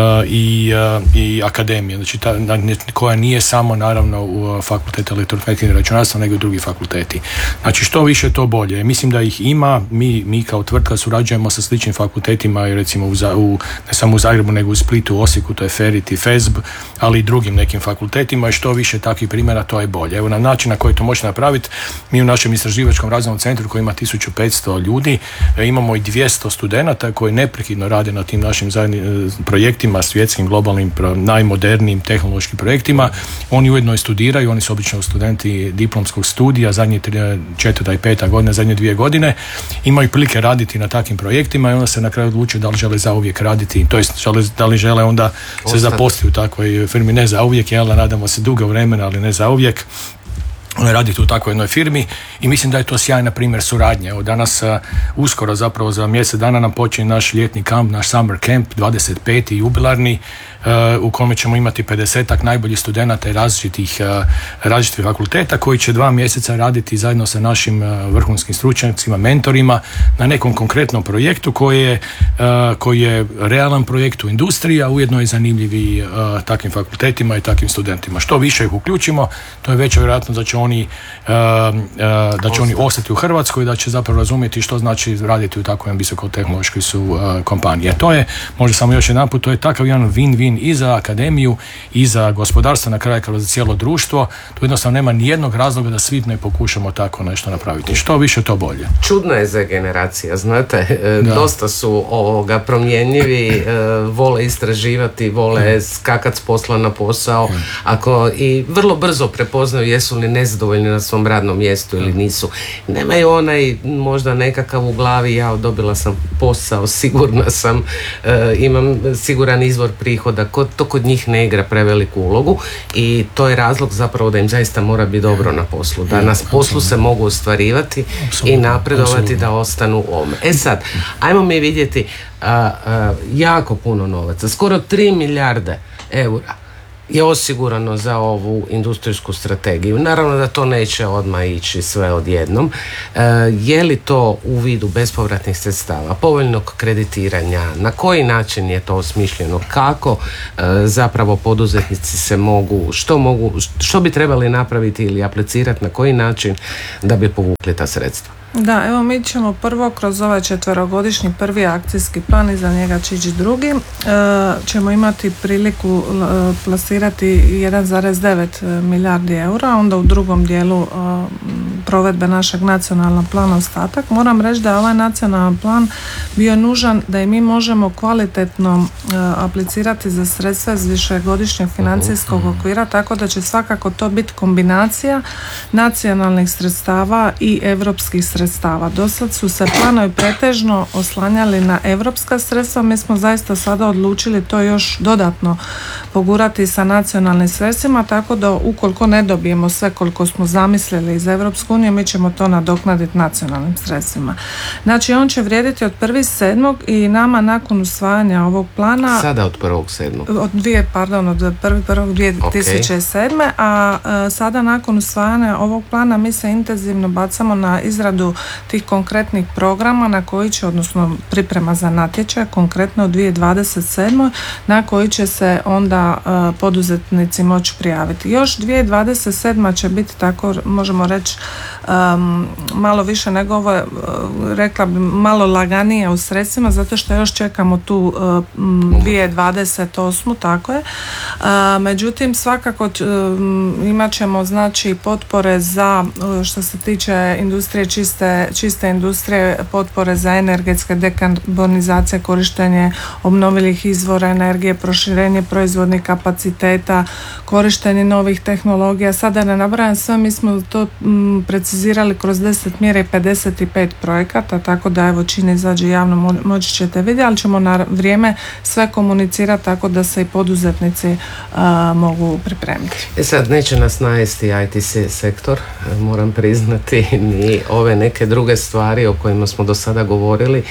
i, i akademije, znači ta, koja nije samo naravno u fakultetu elektrotehnike i računarstva nego i drugi fakulteti. Znači što više to bolje. Mislim da ih ima, mi, mi kao tvrtka surađujemo sa sličnim fakultetima i recimo u, u, ne samo u Zagrebu nego u Splitu, u Osijeku, to je Ferit i Fezb, ali i drugim nekim fakultetima i što više takvih primjera to je bolje. Evo na način na koji to može napraviti, mi u našem istraživačkom razvojnom centru koji ima tisuću petsto ljudi imamo i dvjesto studenata koji neprekidno rade na tim našim zajedni, projektima, svjetskim, globalnim, najmodernijim tehnološkim projektima. Oni ujedno i studiraju, oni su obično studenti diplomskog studija, zadnje četvrta i peta godina, zadnje dvije godine, imaju prilike raditi na takvim projektima i onda se na kraju odlučuju da li žele zauvijek raditi, to jest da li žele onda se zaposliti u takvoj firmi, ne zauvijek, jel, nadamo se dugo vremena, ali ne zauvijek. raditi u takvoj jednoj firmi i mislim da je to sjajna primjer suradnje. Evo danas uh, uskoro zapravo za mjesec dana nam počinje naš ljetni kamp, naš summer camp, dvadeset peti jubilarni, uh, u kome ćemo imati pedesetak najboljih studenata i različitih, uh, različitih fakulteta koji će dva mjeseca raditi zajedno sa našim uh, vrhunskim stručnjacima, mentorima na nekom konkretnom projektu koji je, uh, koji je realan projekt u industriji, a ujedno je zanimljivi uh, takvim fakultetima i takvim studentima. Što više ih uključimo, to je veća vjerojatnost da će oni, uh, uh, da će oni ostati u Hrvatskoj i da će zapravo razumjeti što znači raditi u takvoj visokotehnološkoj su uh, kompaniji. Jer to je, možda samo još jedan put, to je takav jedan win-win i za akademiju i za gospodarstvo, na kraju kao za cijelo društvo. Tu jednostavno nema nijednog razloga da svi ne pokušamo tako nešto napraviti. Što više, to bolje. Čudna je za generacija, znate, da. Dosta su ovoga promjenjivi, vole istraživati, vole skakati s posla na posao, ako i vrlo brzo prepoznaju jesu li nezadovoljni na svom radnom mjestu ili nisu. Nemaju onaj možda nekakav u glavi, ja dobila sam posao, sigurna sam, e, imam siguran izvor prihoda, kod, to kod njih ne igra preveliku ulogu i to je razlog zapravo da im zaista mora biti dobro na poslu, da na poslu se mogu ostvarivati i napredovati da ostanu u ovome. E sad, ajmo mi vidjeti a, a, jako puno novaca, skoro tri milijarde eura je osigurano za ovu industrijsku strategiju. Naravno da to neće odmah ići sve odjednom. E, je li to u vidu bespovratnih sredstava, povoljnog kreditiranja, na koji način je to osmišljeno, kako e, zapravo poduzetnici se mogu, što mogu, što bi trebali napraviti ili aplicirati, na koji način da bi povukli ta sredstva? Da, evo mi ćemo prvo kroz ovaj četverogodišnji prvi akcijski plan i za njega će ići drugi, e, ćemo imati priliku e, plasirati jedan zarez devet milijardi eura, onda u drugom dijelu e, provedbe našeg nacionalnog plana ostatak. Moram reći da je ovaj nacionalni plan bio nužan da i mi možemo kvalitetno e, aplicirati za sredstva iz višegodišnjeg financijskog okvira, tako da će svakako to biti kombinacija nacionalnih sredstava i europskih sredstava. sredstava. Dosad su se planovi pretežno oslanjali na europska sredstva, mi smo zaista sada odlučili to još dodatno pogurati sa nacionalnim sredstvima, tako da ukoliko ne dobijemo sve koliko smo zamislili iz Europske unije, mi ćemo to nadoknaditi nacionalnim sredstvima. Znači on će vrijediti od prvog sedmog i nama nakon usvajanja ovog plana sada od prvog sedmog od dvije, pardon, od prvog prvog dvije tisuće sedme Okay. a, a sada nakon usvajanja ovog plana mi se intenzivno bacamo na izradu tih konkretnih programa na koji će, odnosno priprema za natječaj, konkretno u dvije tisuće dvadeset sedmoj na koji će se onda uh, poduzetnici moći prijaviti. Još dvije tisuće dvadeset sedma će biti tako, možemo reći, um, malo više nego ovo, uh, rekla bi, malo laganije u sredstvima, zato što još čekamo tu uh, dvije tisuće dvadeset osmu tako je. Uh, međutim, svakako um, imat ćemo znači potpore za, uh, što se tiče industrije čiste, čiste industrije, potpore za energetske dekarbonizacije, korištenje obnovljivih izvora energije, proširenje proizvodnih kapaciteta, korištenje novih tehnologija. Sada ne nabrajam sve, mi smo to m, precizirali kroz deset mjera i pedeset pet projekata, tako da evo čim izađe javno moći ćete vidjeti, ali ćemo na vrijeme sve komunicirati tako da se i poduzetnici a, mogu pripremiti. E sad, neće nas najesti I T sektor, moram priznati, ni ove neke druge stvari o kojima smo do sada govorili.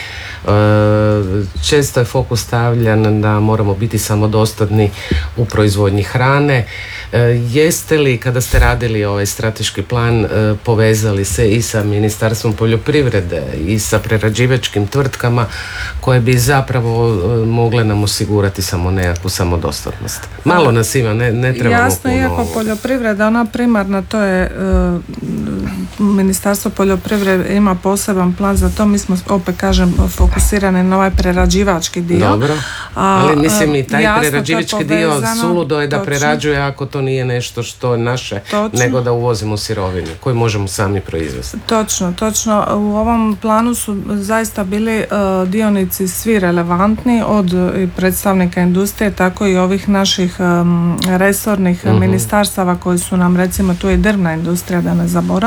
Često je fokus stavljan da moramo biti samodostatni u proizvodnji hrane. Jeste li, kada ste radili ovaj strateški plan, povezali se i sa Ministarstvom poljoprivrede i sa prerađivačkim tvrtkama koje bi zapravo mogle nam osigurati samo nekakvu samodostatnost? Malo nas ima, ne, ne trebamo Jasno, puno. iako poljoprivreda, ona primarna, to je uh, Ministarstvo poljoprivrede ima poseban plan za to, mi smo opet kažem fokusirani na ovaj prerađivački dio. Dobro, a, ali mislim i taj jasno, prerađivački dio suludo je da točno prerađuje ako to nije nešto što je naše, točno, nego da uvozimo sirovine koje možemo sami proizvesti. Točno, točno. U ovom planu su zaista bili uh, dionici svi relevantni, od uh, predstavnika industrije, tako i ovih naših um, resornih uh-huh. ministarstava koji su nam, recimo tu i drvna industrija, da ne zaboravimo.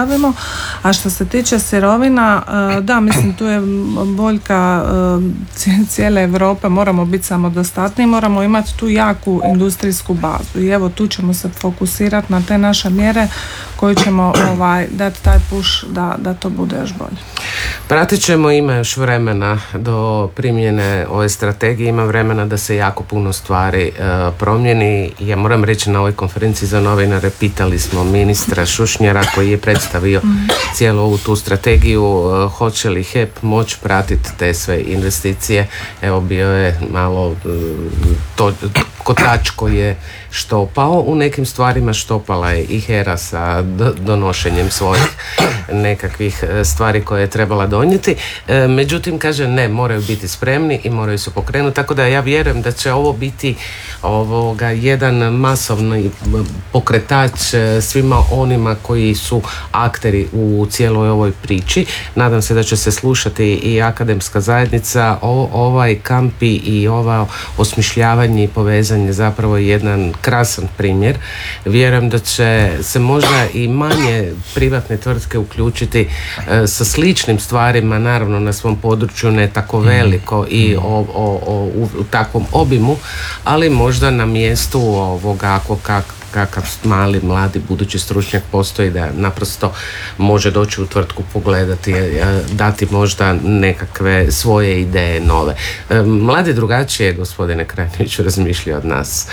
A što se tiče sirovina, da, mislim tu je boljka cijele Europe, moramo biti samodostatni, moramo imati tu jaku industrijsku bazu i evo tu ćemo se fokusirati na te naše mjere koje ćemo ovaj, dati taj push da, da to bude još bolje. Pratit ćemo, ima još vremena do primjene ove strategije, ima vremena da se jako puno stvari e, promijeni. Ja moram reći, na ovoj konferenciji za novinare pitali smo ministra Šušnjara koji je predstavio cijelu ovu tu strategiju, e, hoće li H E P moći pratiti te sve investicije. Evo, bio je malo e, to, kotač koji je štopao, u nekim stvarima štopala je i HERA sa donošenjem svojih nekakvih stvari koje je trebala donijeti. E, međutim, kaže, ne, moraju biti spremni i moraju se pokrenuti, tako da ja vjerujem da će ovo biti ovoga, jedan masovni pokretač svima onima koji su akteri u cijeloj ovoj priči. Nadam se da će se slušati i akademska zajednica. O, ovaj kampi i ova osmišljavanje i povezanje zapravo je jedan krasan primjer. Vjerujem da će se možda i manje privatne tvrtke uključiti e, sa sličnim stvarima, naravno na svom području, ne tako veliko i o, o, o, u, u takvom obimu, ali možda na mjestu ovoga ako kak, kakav mali, mladi, budući stručnjak postoji, da naprosto može doći u tvrtku, pogledati, dati možda nekakve svoje ideje nove. Mladi drugačije, gospodine Krajinoviću, razmišljaju od nas.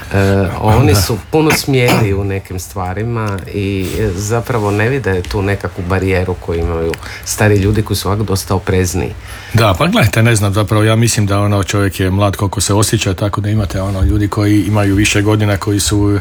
Oni su puno smjeli u nekim stvarima i zapravo ne vide tu nekakvu barijeru koju imaju stari ljudi koji su ovako dosta oprezniji. Da, pa gledajte, ne znam, zapravo ja mislim da ono, čovjek je mlad koliko se osjeća, tako da imate ono ljudi koji imaju više godina, koji su uh,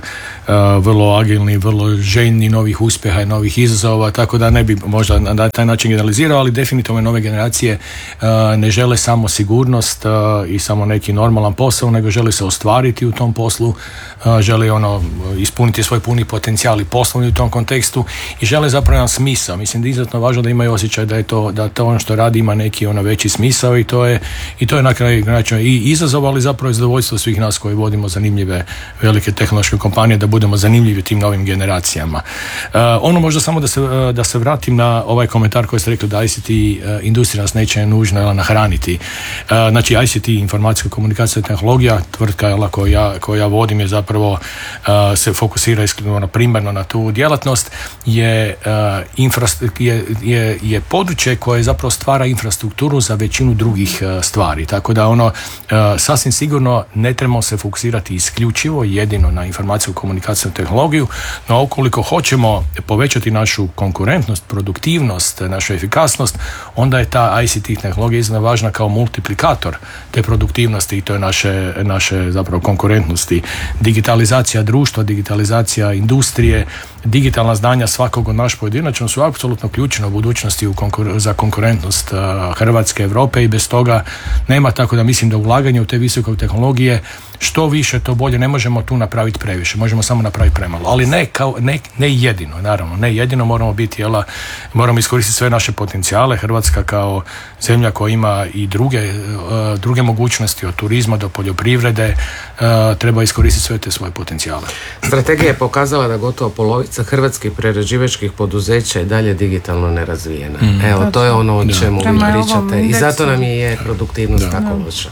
vrlo agilni, vrlo željni novih uspjeha i novih izazova, tako da ne bi možda na taj način generalizirao, ali definitivno nove generacije uh, ne žele samo sigurnost uh, i samo neki normalan posao, nego žele se ostvariti u tom poslu, uh, žele ono ispuniti svoj puni potencijal i poslovni u tom kontekstu i žele zapravo jedan smisao. Mislim da je izuzetno važno da imaju osjećaj da je to, da to ono što radi ima neki ono veći smisao i to je, i to je na kraju način i izazov, ali zapravo je zadovoljstvo svih nas koji vodimo zanimljive velike tehnološke kompanije da budemo zanimljivi tim novim generacijama. Uh, ono možda samo da se, uh, da se vratim na ovaj komentar koji ste rekli da I C T uh, industrija nas neće nužno jela, nahraniti. Uh, znači I C T, informacijska komunikacija tehnologija, tvrtka jela, koju, ja, koju ja vodim je zapravo uh, se fokusira isključivo primarno na tu djelatnost, je, uh, infra- je, je, je područje koje zapravo stvara infrastrukturu za većinu drugih uh, stvari. Tako da ono uh, sasvim sigurno ne trebamo se fokusirati isključivo jedino na informacijsku komunikacijsku tehnologiju, no ukoliko hoćemo povećati našu konkurentnost, produktivnost, našu efikasnost, onda je ta I C T tehnologija iznimno važna kao multiplikator te produktivnosti i to je naše, naše zapravo konkurentnosti. Digitalizacija društva, digitalizacija industrije, digitalna znanja svakog od naš pojedinačno su apsolutno ključne u budućnosti u konkur- za konkurentnost uh, Hrvatske, Europe i bez toga nema, tako da mislim da ulaganje u te visoke tehnologije što više to bolje, ne možemo tu napraviti previše, možemo samo napraviti premalo, ali ne, kao, ne, ne jedino, naravno, ne jedino, moramo biti, jela, moramo iskoristiti sve naše potencijale. Hrvatska kao zemlja koja ima i druge, uh, druge mogućnosti od turizma do poljoprivrede, uh, treba iskoristiti sve te svoje potencijale. Strategija je pokazala da gotovo polovica hrvatskih prerađivačkih poduzeća je dalje digitalno nerazvijena. Mm. Evo, to je ono o čemu vi pričate i zato nam je produktivnost da. tako loša.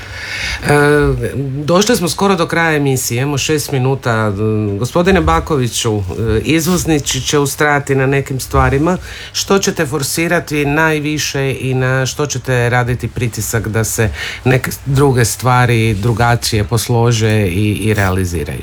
E, došli smo skoro do kraja emisije, imamo šest minuta. Gospodine Bakoviću, izvoznici će ustrajati na nekim stvarima. Što ćete forsirati najviše i na što ćete raditi pritisak da se neke druge stvari drugačije poslože i, i realiziraju?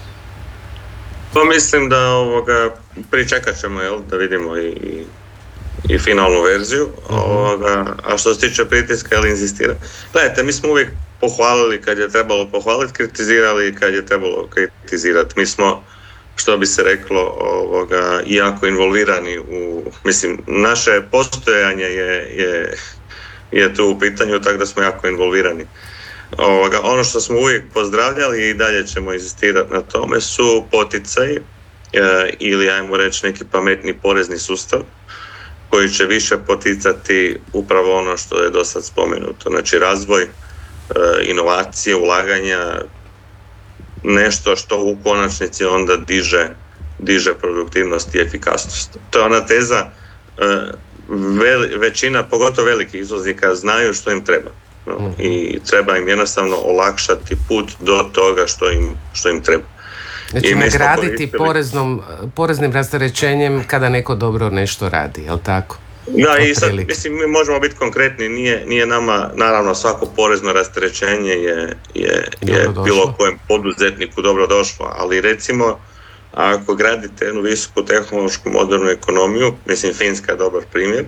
To mislim da ovoga, pričekat ćemo, jel, da vidimo i, i, i finalnu verziju, uh-huh. ovoga, a što se tiče pritiska ili inzistira. Gledajte, mi smo uvijek pohvalili kad je trebalo pohvaliti, kritizirali kad je trebalo kritizirati. Mi smo, što bi se reklo, ovoga, jako involvirani u, mislim, naše postojanje je, je, je tu u pitanju, tako da smo jako involvirani. Ovoga, ono što smo uvijek pozdravljali i dalje ćemo inzistirati na tome su poticaji e, ili ajmo reći neki pametni porezni sustav koji će više poticati upravo ono što je do sad spomenuto, znači razvoj, e, inovacije, ulaganja, nešto što u konačnici onda diže diže produktivnost i efikasnost. To je ona teza, većina, pogotovo velikih izvoznika, znaju što im treba. No, i treba im jednostavno olakšati put do toga što im, što im treba. Znači nagraditi poreznom, poreznim rasterećenjem kada neko dobro nešto radi, jel tako? Da, i sad, mislim, mi možemo biti konkretni, nije, nije nama, naravno, svako porezno rasterećenje je, je, je bilo kojem poduzetniku dobro došlo, ali recimo, ako gradite jednu visoku tehnološku modernu ekonomiju, mislim, Finska je dobar primjer,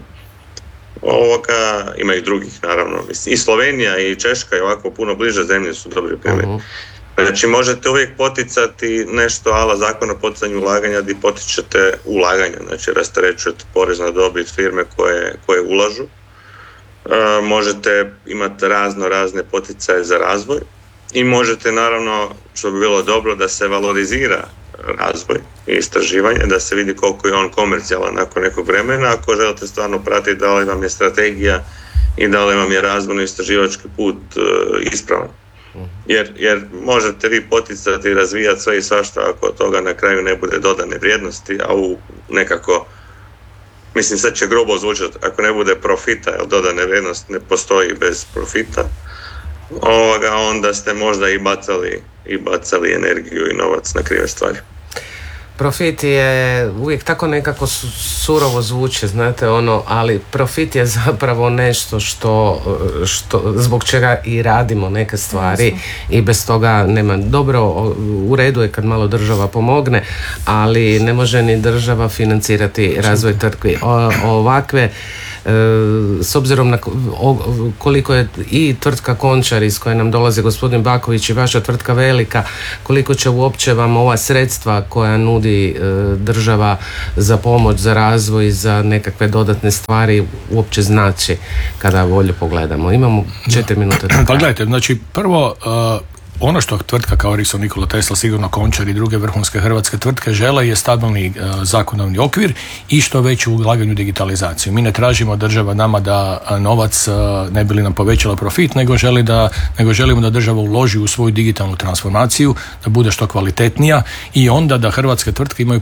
ovoga, ima i drugih, naravno, mislim, i Slovenija i Češka i ovako puno bliže zemlje su dobri primjer. Uh-huh. Znači, možete uvijek poticati nešto ala zakon o poticanju ulaganja gdje potičete ulaganja, znači rasterećujete porez na dobit firme koje, koje ulažu. E, možete imati razno razne poticaje za razvoj i možete, naravno, što bi bilo dobro, da se valorizira razvoj i istraživanje, da se vidi koliko je on komercijalan nakon nekog vremena, ako želite stvarno pratiti da li vam je strategija i da li vam je razvojno istraživački put e, ispravan. Jer, jer možete vi poticati i razvijati sve i svašta ako od toga na kraju ne bude dodane vrijednosti, a u nekako, mislim sad će grubo zvučati, ako ne bude profita, jer dodane vrijednosti ne postoji bez profita, ovoga, onda ste možda i bacali, i bacali energiju i novac na krive stvari. Profit je uvijek tako nekako surovo zvuče, znate, ono, ali profit je zapravo nešto što, što zbog čega i radimo neke stvari i bez toga nema. Dobro, u redu je kad malo država pomogne, ali ne može ni država financirati razvoj tvrtki. O, ovakve s obzirom na koliko je i tvrtka Končar iz koje nam dolazi gospodin Baković i vaša tvrtka velika, koliko će uopće vam ova sredstva koja nudi država za pomoć, za razvoj, za nekakve dodatne stvari uopće znači kada bolje pogledamo. Imamo četiri minute. Pa gledajte, znači prvo ono što tvrtka kao Ericsson, Nikola Tesla, sigurno Končar i druge vrhunske hrvatske tvrtke žele je stabilni uh, zakonodavni okvir i što veće ulaganje u digitalizaciju. Mi ne tražimo država nama da novac uh, ne bi li nam povećala profit, nego, želi da, nego želimo da država uloži u svoju digitalnu transformaciju, da bude što kvalitetnija i onda da hrvatske tvrtke imaju